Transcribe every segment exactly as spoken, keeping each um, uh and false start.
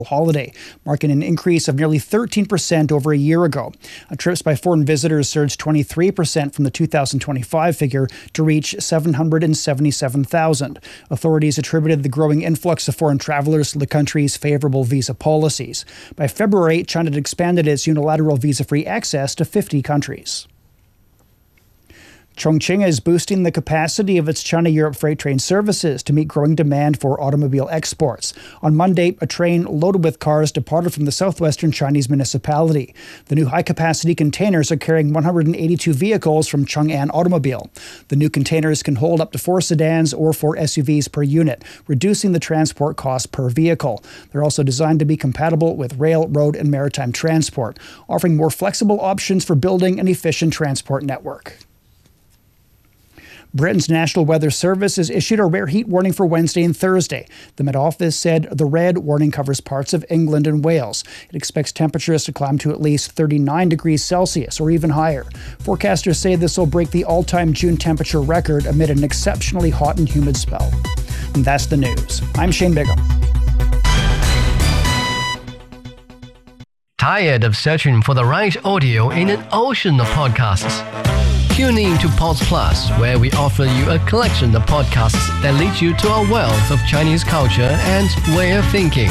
holiday, marking an increase of nearly thirteen percent over a year ago. Trips by foreign visitors surged twenty-three percent from the two thousand twenty-five figure to reach seven hundred seventy-seven thousand. Authorities attributed the growing influx of foreign travelers to the country's favorable visa policies. By February, China had expanded its unilateral visa-free access to fifty countries. Chongqing is boosting the capacity of its China-Europe freight train services to meet growing demand for automobile exports. On Monday, a train loaded with cars departed from the southwestern Chinese municipality. The new high-capacity containers are carrying one hundred eighty-two vehicles from Chang'an Automobile. The new containers can hold up to four sedans or four S U Vs per unit, reducing the transport cost per vehicle. They're also designed to be compatible with rail, road, and maritime transport, offering more flexible options for building an efficient transport network. Britain's National Weather Service has issued a rare heat warning for Wednesday and Thursday. The Met Office said the red warning covers parts of England and Wales. It expects temperatures to climb to at least thirty-nine degrees Celsius or even higher. Forecasters say this will break the all-time June temperature record amid an exceptionally hot and humid spell. And that's the news. I'm Shane Bigham. Tired of searching for the right audio in an ocean of podcasts? Tune in to Pods Plus, where we offer you a collection of podcasts that lead you to a wealth of Chinese culture and way of thinking.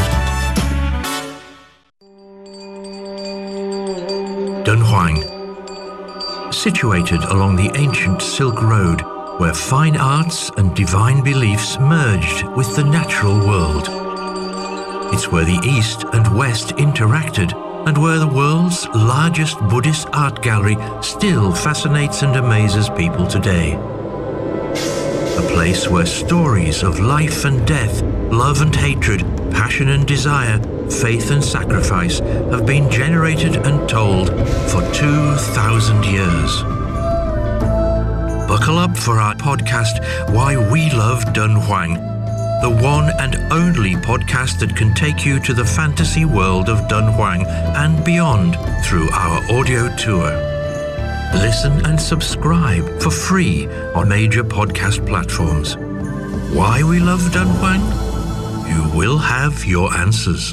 Dunhuang, situated along the ancient Silk Road, where fine arts and divine beliefs merged with the natural world. It's where the East and West interacted, and where the world's largest Buddhist art gallery still fascinates and amazes people today. A place where stories of life and death, love and hatred, passion and desire, faith and sacrifice have been generated and told for two thousand years. Buckle up for our podcast, Why We Love Dunhuang, the one and only podcast that can take you to the fantasy world of Dunhuang and beyond through our audio tour. Listen and subscribe for free on major podcast platforms. Why we love Dunhuang? You will have your answers.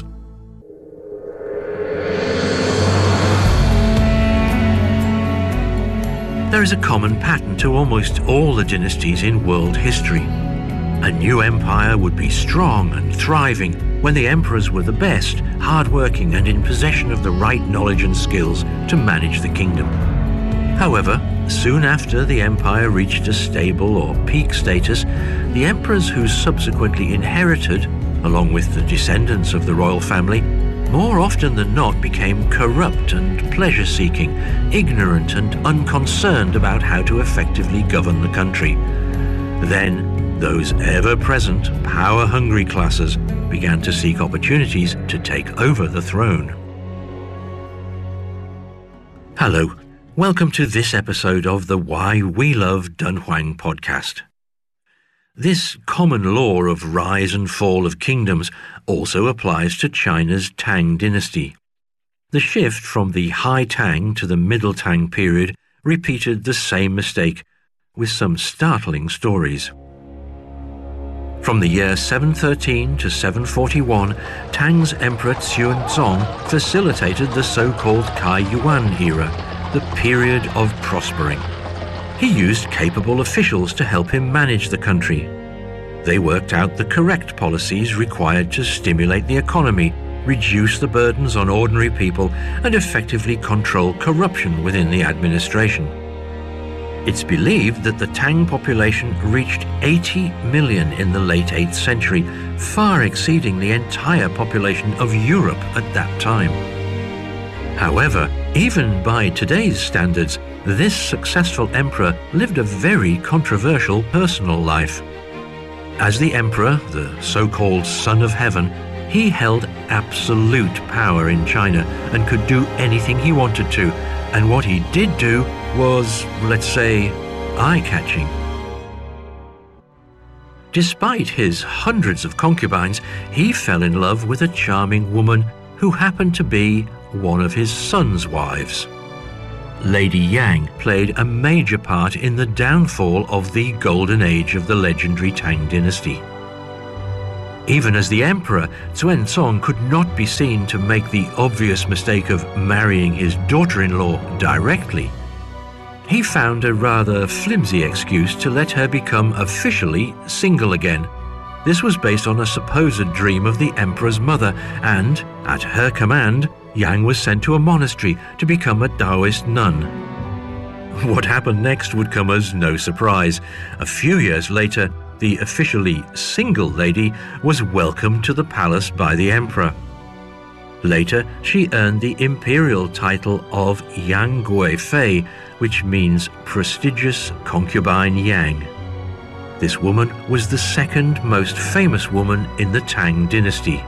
There is a common pattern to almost all the dynasties in world history. A new empire would be strong and thriving when the emperors were the best, hard-working, and in possession of the right knowledge and skills to manage the kingdom. However, soon after the empire reached a stable or peak status, the emperors who subsequently inherited, along with the descendants of the royal family, more often than not became corrupt and pleasure-seeking, ignorant and unconcerned about how to effectively govern the country. Then, those ever-present, power-hungry classes began to seek opportunities to take over the throne. Hello, welcome to this episode of the Why We Love Dunhuang podcast. This common law of rise and fall of kingdoms also applies to China's Tang dynasty. The shift from the High Tang to the Middle Tang period repeated the same mistake, with some startling stories. From the year seven thirteen to seven forty-one, Tang's Emperor Xuanzong facilitated the so-called Kai Yuan era, the period of prospering. He used capable officials to help him manage the country. They worked out the correct policies required to stimulate the economy, reduce the burdens on ordinary people, and effectively control corruption within the administration. It's believed that the Tang population reached eighty million in the late eighth century, far exceeding the entire population of Europe at that time. However, even by today's standards, this successful emperor lived a very controversial personal life. As the emperor, the so-called Son of Heaven, he held absolute power in China and could do anything he wanted to, and what he did do was, let's say, eye-catching. Despite his hundreds of concubines, he fell in love with a charming woman who happened to be one of his son's wives. Lady Yang played a major part in the downfall of the golden age of the legendary Tang dynasty. Even as the emperor, Xuanzong could not be seen to make the obvious mistake of marrying his daughter-in-law directly. He found a rather flimsy excuse to let her become officially single again. This was based on a supposed dream of the emperor's mother, and, at her command, Yang was sent to a monastery to become a Taoist nun. What happened next would come as no surprise. A few years later, the officially single lady was welcomed to the palace by the emperor. Later, she earned the imperial title of Yang Guifei, which means prestigious concubine Yang. This woman was the second most famous woman in the Tang dynasty.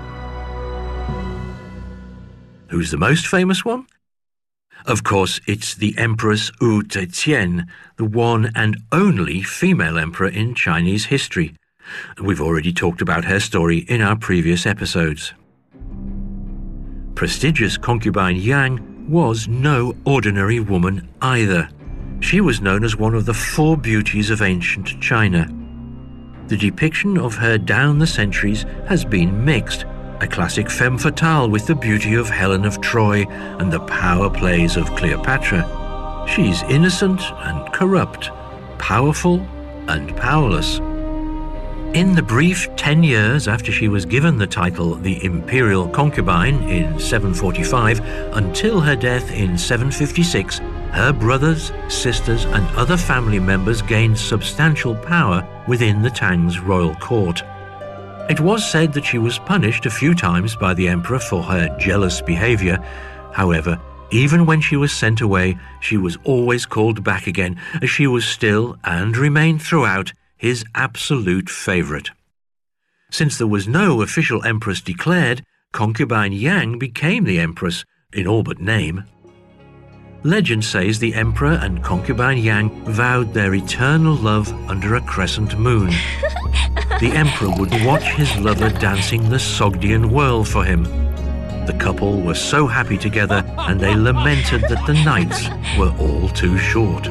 Who's the most famous one? Of course, it's the Empress Wu Zetian, the one and only female emperor in Chinese history. We've already talked about her story in our previous episodes. Prestigious concubine Yang was no ordinary woman either. She was known as one of the four beauties of ancient China. The depiction of her down the centuries has been mixed. A classic femme fatale with the beauty of Helen of Troy and the power plays of Cleopatra. She's innocent and corrupt, powerful and powerless. In the brief ten years after she was given the title the Imperial Concubine in seven forty-five until her death in seven fifty-six, her brothers, sisters and other family members gained substantial power within the Tang's royal court. It was said that she was punished a few times by the emperor for her jealous behavior. However, even when she was sent away, she was always called back again, as she was still, and remained throughout, his absolute favorite. Since there was no official empress declared, concubine Yang became the empress, in all but name. Legend says the emperor and concubine Yang vowed their eternal love under a crescent moon. The emperor would watch his lover dancing the Sogdian whirl for him. The couple were so happy together, and they lamented that the nights were all too short.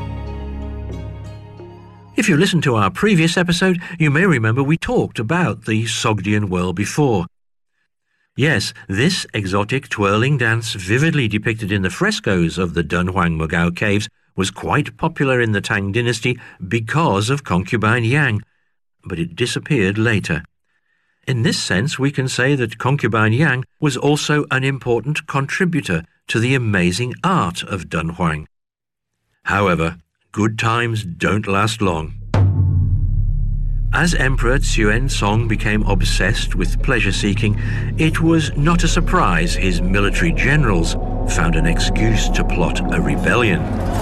If you listened to our previous episode, you may remember we talked about the Sogdian whirl before. Yes, this exotic twirling dance, vividly depicted in the frescoes of the Dunhuang Mogao caves, was quite popular in the Tang dynasty because of concubine Yang, but it disappeared later. In this sense, we can say that concubine Yang was also an important contributor to the amazing art of Dunhuang. However, good times don't last long. As Emperor Xuanzong became obsessed with pleasure-seeking, it was not a surprise his military generals found an excuse to plot a rebellion.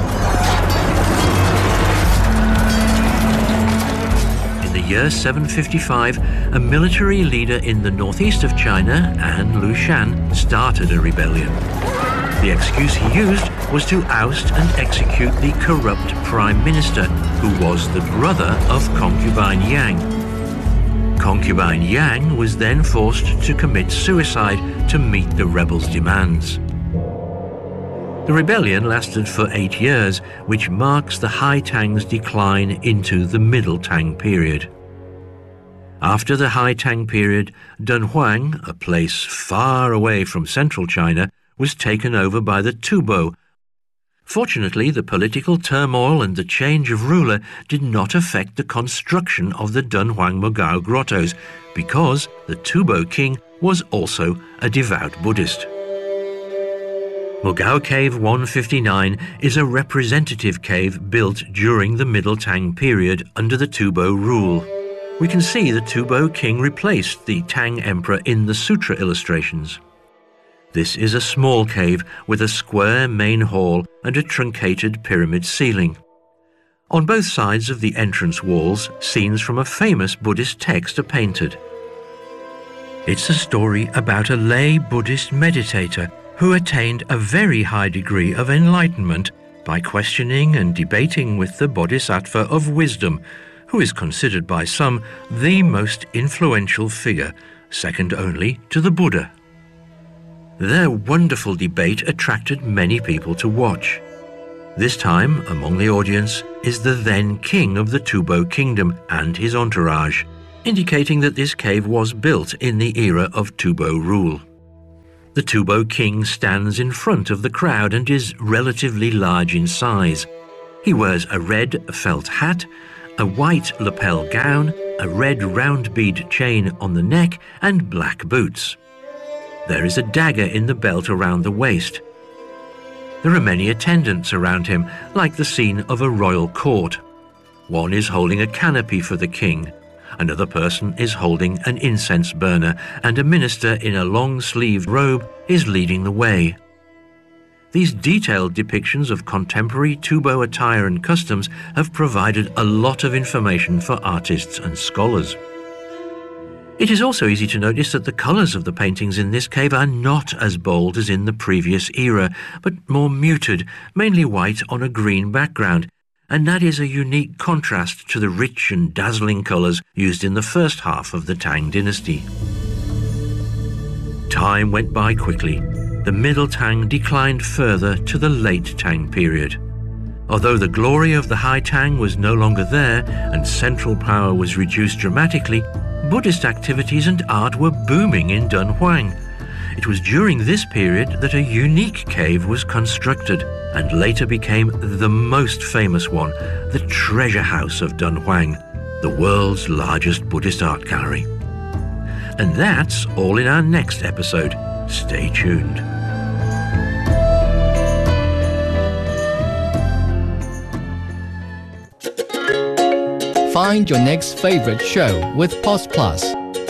In the year seven fifty-five, a military leader in the northeast of China, An Lushan, started a rebellion. The excuse he used was to oust and execute the corrupt prime minister, who was the brother of concubine Yang. Concubine Yang was then forced to commit suicide to meet the rebels' demands. The rebellion lasted for eight years, which marks the High Tang's decline into the Middle Tang period. After the High Tang period, Dunhuang, a place far away from central China, was taken over by the Tubo. Fortunately, the political turmoil and the change of ruler did not affect the construction of the Dunhuang Mogao grottos, because the Tubo king was also a devout Buddhist. Mogao Cave one fifty-nine is a representative cave built during the Middle Tang period under the Tubo rule. We can see the Tubo king replaced the Tang emperor in the sutra illustrations. This is a small cave with a square main hall and a truncated pyramid ceiling. On both sides of the entrance walls, scenes from a famous Buddhist text are painted. It's a story about a lay Buddhist meditator who attained a very high degree of enlightenment by questioning and debating with the Bodhisattva of wisdom, who is considered by some the most influential figure, second only to the Buddha. Their wonderful debate attracted many people to watch. This time, among the audience, is the then king of the Tubo kingdom and his entourage. indicating that this cave was built in the era of Tubo rule. The Tubo king stands in front of the crowd and is relatively large in size. He wears a red felt hat, a white lapel gown, a red round bead chain on the neck, and black boots. There is a dagger in the belt around the waist. There are many attendants around him, like the scene of a royal court. One is holding a canopy for the king. Another person is holding an incense burner, and a minister in a long-sleeved robe is leading the way. These detailed depictions of contemporary Tubo attire and customs have provided a lot of information for artists and scholars. It is also easy to notice that the colours of the paintings in this cave are not as bold as in the previous era, but more muted, mainly white on a green background, and that is a unique contrast to the rich and dazzling colours used in the first half of the Tang dynasty. Time went by quickly. The Middle Tang declined further to the Late Tang period. Although the glory of the High Tang was no longer there and central power was reduced dramatically, Buddhist activities and art were booming in Dunhuang. It was during this period that a unique cave was constructed and later became the most famous one, the Treasure House of Dunhuang, the world's largest Buddhist art gallery. And that's all in our next episode. Stay tuned. Find your next favorite show with Pause Plus.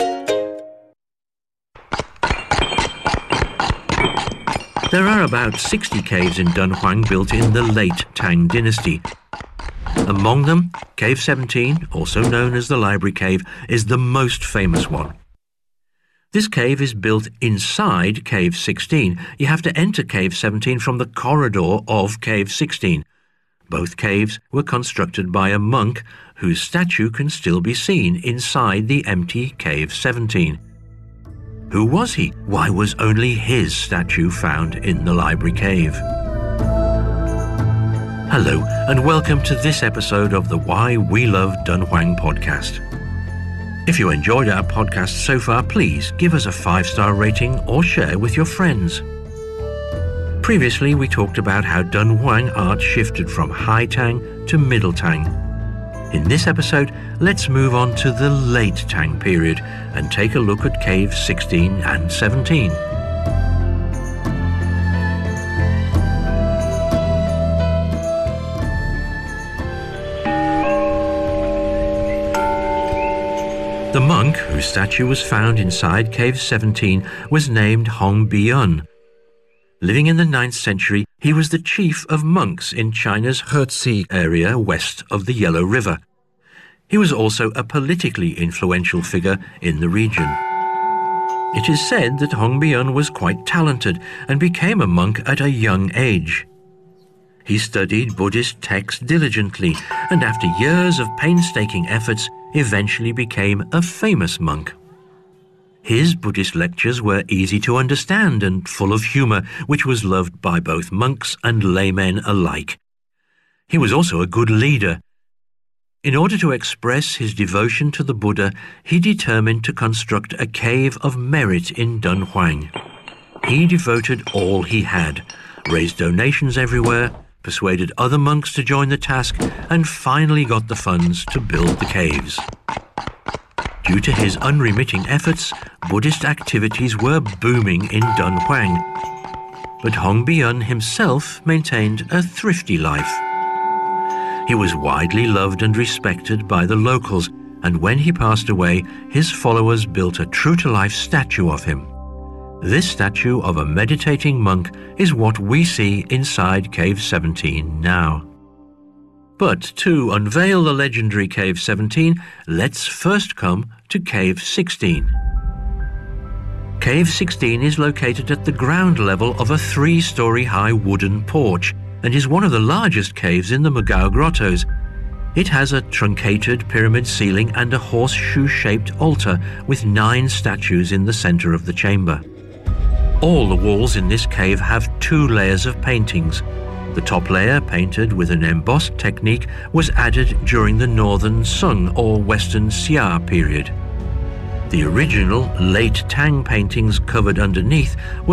There are about sixty caves in Dunhuang built in the late Tang dynasty. Among them, Cave seventeen, also known as the Library Cave, is the most famous one. This cave is built inside Cave sixteen. You have to enter Cave seventeen from the corridor of Cave sixteen. Both caves were constructed by a monk whose statue can still be seen inside the empty Cave seventeen. Who was he? Why was only his statue found in the Library Cave? Hello, and welcome to this episode of the Why We Love Dunhuang podcast. If you enjoyed our podcast so far, please give us a five-star rating or share with your friends. Previously, we talked about how Dunhuang art shifted from High Tang to Middle Tang. In this episode, let's move on to the Late Tang period and take a look at Caves sixteen and seventeen. The monk whose statue was found inside Cave seventeen was named Hong Biyun. Living in the ninth century, he was the chief of monks in China's Hezi area west of the Yellow River. He was also a politically influential figure in the region. It is said that Hong Biyun was quite talented and became a monk at a young age. He studied Buddhist texts diligently and after years of painstaking efforts eventually became a famous monk. His Buddhist lectures were easy to understand and full of humor, which was loved by both monks and laymen alike. He was also a good leader. In order to express his devotion to the Buddha, he determined to construct a cave of merit in Dunhuang. He devoted all he had, raised donations everywhere, persuaded other monks to join the task, and finally got the funds to build the caves. Due to his unremitting efforts, Buddhist activities were booming in Dunhuang. But Hong Biyun himself maintained a thrifty life. He was widely loved and respected by the locals, and when he passed away, his followers built a true-to-life statue of him. This statue of a meditating monk is what we see inside Cave seventeen now. But to unveil the legendary Cave seventeen, let's first come to Cave sixteen. Cave sixteen is located at the ground level of a three-story high wooden porch and is one of the largest caves in the Mogao Grottos. It has a truncated pyramid ceiling and a horseshoe-shaped altar with nine statues in the center of the chamber. All the walls in this cave have two layers of paintings. The top layer, painted with an embossed technique, was added during the Northern Sung or Western Xia period. The original late Tang paintings covered underneath were